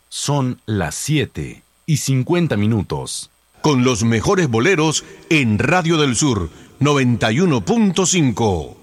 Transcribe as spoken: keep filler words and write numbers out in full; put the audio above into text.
Son las siete y cincuenta minutos. Con los mejores boleros en Radio del Sur noventa y uno punto cinco.